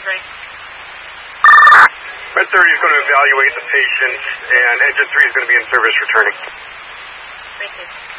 3. Med 30 is going to evaluate the patient, and Engine 3 is going to be in service returning. Thank you.